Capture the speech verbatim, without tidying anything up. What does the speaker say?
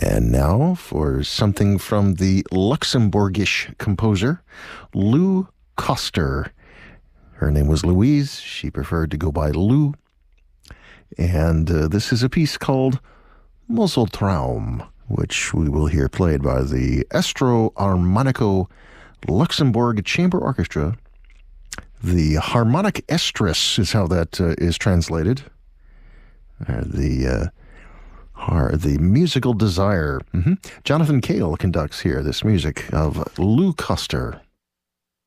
And now for something from the Luxembourgish composer Lou Koster. Her name was Louise. She preferred to go by Lou. And uh, this is a piece called Moseltraum, which we will hear played by the Estro Armonico Luxembourg Chamber Orchestra. The harmonic estrus is how that uh, is translated. Uh, the uh, har- the musical desire. Mm-hmm. Jonathan Cale conducts here this music of Lou Koster.